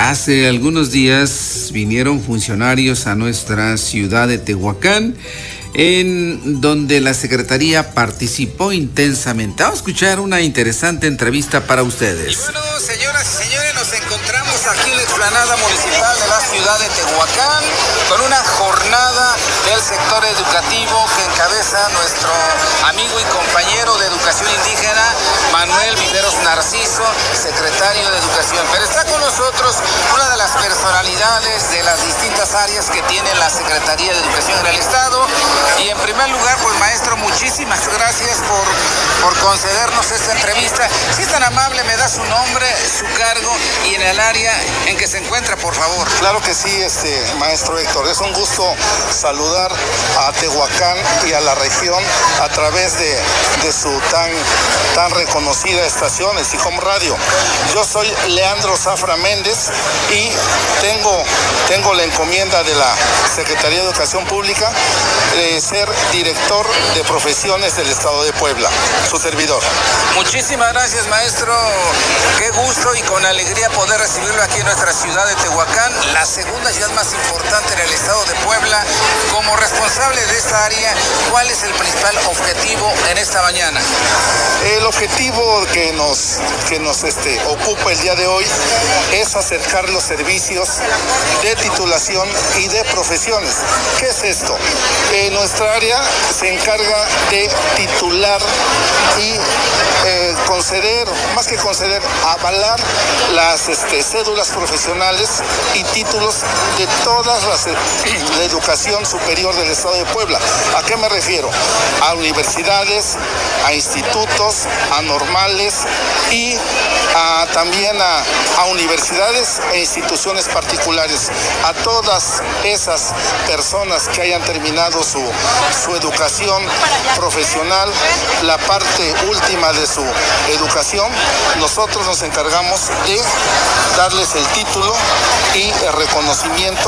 Hace algunos días vinieron funcionarios a nuestra ciudad de Tehuacán, en donde la Secretaría participó intensamente. Vamos a escuchar una interesante entrevista para ustedes. Y bueno, señoras y señores, nos encontramos aquí en la explanada municipal de la ciudad de Tehuacán con una jornada del sector educativo que encabeza nuestro amigo y compañero de Educación Indígena, Manuel Viveros Narciso, secretario de Educación. Pero está con nosotros una de las personalidades de las distintas áreas que tiene la Secretaría de Educación en el Estado. Y en primer lugar, pues maestro, muchísimas gracias por concedernos esta entrevista. Si es tan amable, me da su nombre, su cargo y en el área en que se encuentra, por favor. Claro que sí, maestro Héctor. Es un gusto saludar a Tehuacán y a la región a través de su tan reconocida estación, el SICOM Radio. Yo soy Leandro Zafra Méndez y tengo la encomienda de la Secretaría de Educación Pública ser director de profesiones del Estado de Puebla, su servidor. Muchísimas gracias, maestro. Qué gusto y con alegría poder recibirlo aquí en nuestra ciudad de Tehuacán, la segunda ciudad más importante en el Estado de Puebla. Como responsable de esta área, ¿cuál es el principal objetivo en esta mañana? El objetivo que nos ocupa el día de hoy es acercar los servicios de titulación y de profesiones. ¿Qué es esto? Nuestra área se encarga de titular y avalar las cédulas profesionales y títulos de toda la educación superior del Estado de Puebla. ¿A qué me refiero? A universidades, a institutos, a normales y también a universidades e instituciones particulares. A todas esas personas que hayan terminado su educación profesional, la parte última de su educación, nosotros nos encargamos de darles el título y el reconocimiento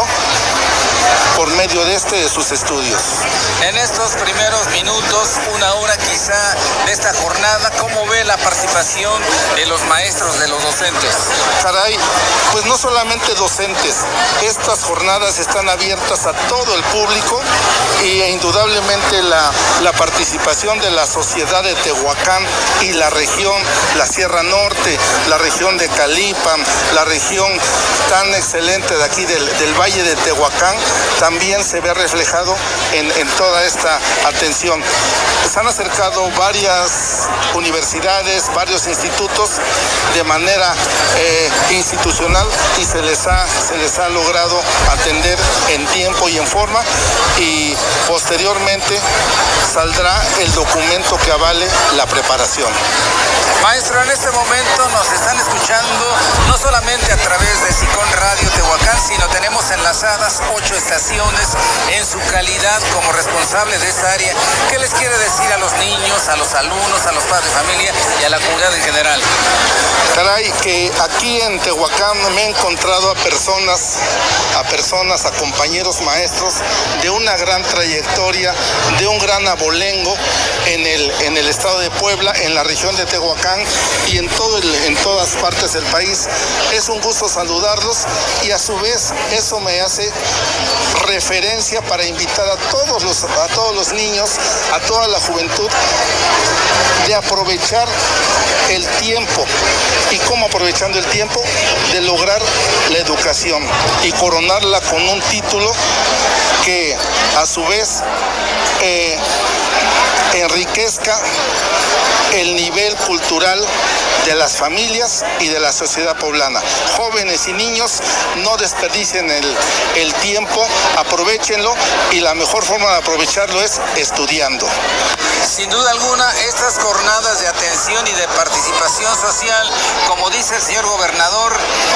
por medio de sus estudios. En estos primeros minutos, una hora quizá de esta jornada, ¿cómo ve la participación de los maestros, de los docentes? Caray, pues no solamente docentes, estas jornadas están abiertas a todo el público y indudablemente la participación de la sociedad de Tehuacán y la región, la Sierra Norte, la región de Calipan, la región tan excelente de aquí del Valle de Tehuacán, también se ve reflejado en toda esta atención. Se han acercado varias universidades, varios institutos de manera institucional y se les ha logrado atender en tiempo y en forma, y posteriormente saldrá el documento que avale la preparación. Maestro, en este momento nos están escuchando no solamente a través de SICOM Radio Tehuacán, sino tenemos enlazadas 8 estaciones en su calidad como responsable de esta área. ¿Qué les quiere decir a los niños, a los alumnos, a los padres de familia y a la comunidad en general? Caray, que aquí en Tehuacán me he encontrado a personas, a compañeros maestros de una gran trayectoria, de un gran abolengo en el estado de Puebla, en la región de Tehuacán y en todas partes del país. Es un gusto saludarlos y a su vez eso me hace referencia para invitar a todos los niños, a toda la juventud, de aprovechar el tiempo. ¿Y cómo aprovechando el tiempo? De lograr la educación y coronarla con un título que a su vez enriquezca el nivel cultural de las familias y de la sociedad poblana. Jóvenes y niños, no desperdicien el tiempo, aprovéchenlo, y la mejor forma de aprovecharlo es estudiando. Sin duda alguna, estas jornadas de atención y de participación social, como dice el señor gobernador,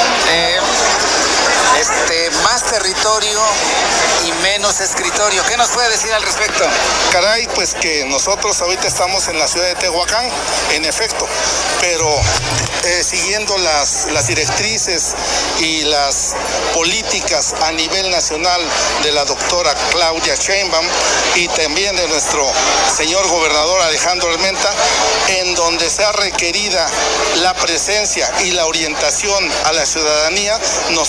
más territorio y menos escritorio. ¿Qué nos puede decir al respecto? Caray, pues que nosotros ahorita estamos en la ciudad de Tehuacán, en efecto, pero siguiendo las directrices y las políticas a nivel nacional de la doctora Claudia Sheinbaum y también de nuestro señor gobernador Alejandro Armenta, en donde sea requerida la presencia y la orientación a la ciudadanía, nos